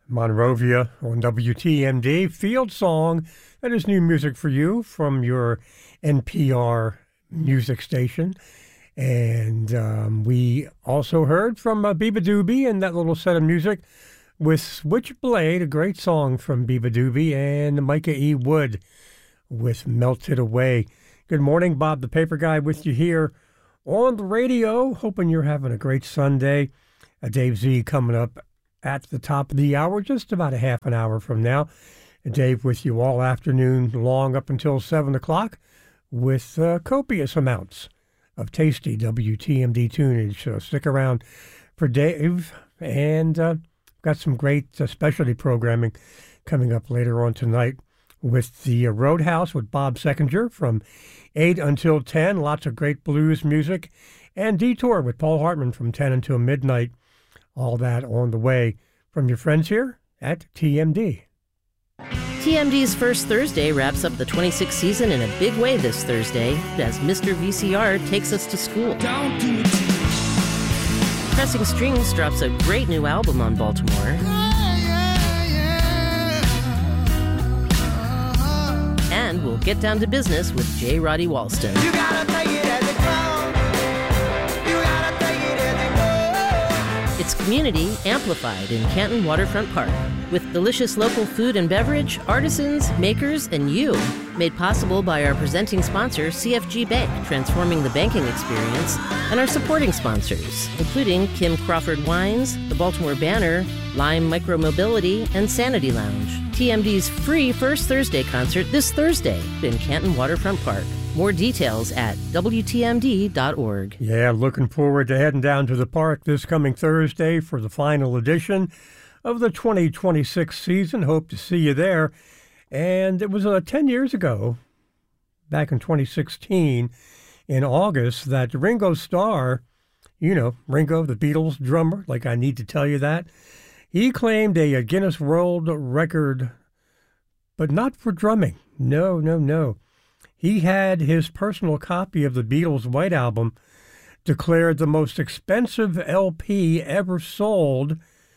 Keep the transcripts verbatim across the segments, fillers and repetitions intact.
Monrovia on W T M D, Field Song. That is new music for you from your N P R music station. And um, we also heard from uh, Beabadoobee and that little set of music with Switchblade, a great song from Beabadoobee, and Micah E. Wood with Melted Away. Good morning, Bob the Paper Guy with you here on the radio. Hoping you're having a great Sunday. Uh, Dave Z coming up at the top of the hour, just about a half an hour from now. And Dave with you all afternoon long up until seven o'clock with uh, copious amounts of tasty W T M D tunage. So stick around for Dave, and uh, got some great uh, specialty programming coming up later on tonight with the uh, Roadhouse with Bob Seckinger from eight until ten. Lots of great blues music. And Detour with Paul Hartman from ten until midnight. All that on the way from your friends here at T M D. T M D's First Thursday wraps up the twenty-sixth season in a big way this Thursday as Mister V C R takes us to school. Down to it. Pressing Strings drops a great new album on Baltimore. Yeah, yeah, yeah. Uh-huh. And we'll get down to business with J. Roddy Walston. You gotta take it as it comes. You gotta take it as it goes. It's community amplified in Canton Waterfront Park, with delicious local food and beverage, artisans, makers, and you, made possible by our presenting sponsor, C F G Bank, transforming the banking experience, and our supporting sponsors, including Kim Crawford Wines, the Baltimore Banner, Lime Micromobility, and Sanity Lounge. T M D's free First Thursday concert this Thursday in Canton Waterfront Park. More details at W T M D dot org. Yeah, looking forward to heading down to the park this coming Thursday for the final edition of the twenty twenty-six season. Hope to see you there. And it was uh, ten years ago, back in twenty sixteen, in August, that Ringo Starr, you know, Ringo, the Beatles drummer, like I need to tell you that, he claimed a Guinness World Record, but not for drumming. No, no, no. He had his personal copy of the Beatles' White Album declared the most expensive L P ever sold.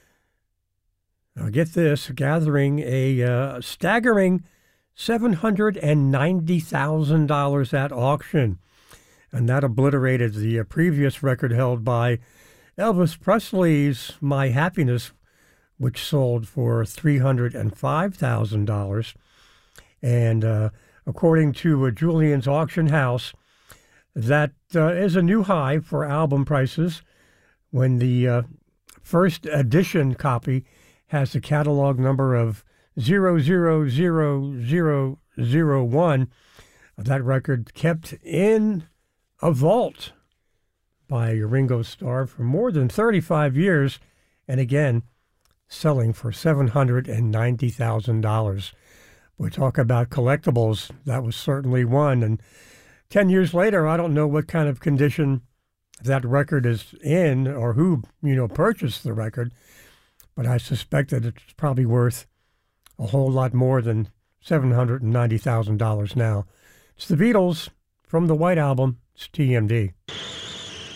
Now get this, gathering a uh, staggering seven hundred ninety thousand dollars at auction. And that obliterated the uh, previous record held by Elvis Presley's My Happiness, which sold for three hundred five thousand dollars. And uh, according to uh, Julian's Auction House, that uh, is a new high for album prices when the uh, first edition copy has a catalog number of zero zero zero zero zero one. That record kept in a vault by Ringo Starr for more than thirty-five years, and again, selling for seven hundred ninety thousand dollars. We talk about collectibles. That was certainly one. And ten years later, I don't know what kind of condition that record is in or who, you know, purchased the record, but I suspect that it's probably worth a whole lot more than seven hundred ninety thousand dollars now. It's the Beatles from the White Album. It's T M D.